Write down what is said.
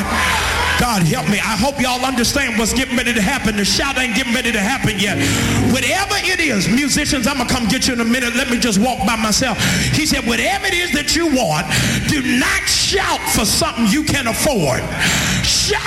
God help me. I hope y'all understand what's getting ready to happen. The shout ain't getting ready to happen yet. Whatever it is, musicians, I'm going to come get you in a minute. Let me just walk by myself. He said, whatever it is that you want, do not shout for something you can afford. Shout